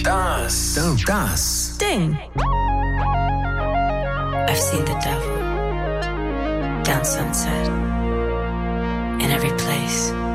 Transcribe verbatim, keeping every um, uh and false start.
Das. Das. Ding. I've seen the devil down Sunset, in every place.